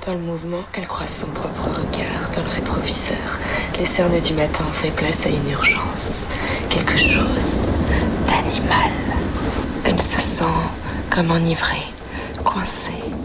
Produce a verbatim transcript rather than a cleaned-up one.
Dans le mouvement, elle croise son propre regard dans le rétroviseur. Les cernes du matin ont fait place à une urgence. Quelque chose d'animal. Elle se sent comme enivrée, coincée.